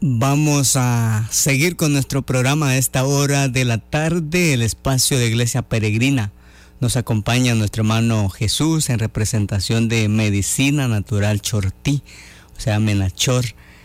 Vamos a seguir con nuestro programa a esta hora de la tarde, el espacio de Iglesia Peregrina. Nos acompaña nuestro hermano Jesús en representación de Medicina Natural Chortí, o sea, Menachor.